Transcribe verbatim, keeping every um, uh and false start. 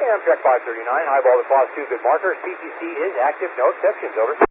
Amtrak five thirty-nine, high ball to class two, good marker. C T C is active, no exceptions, over.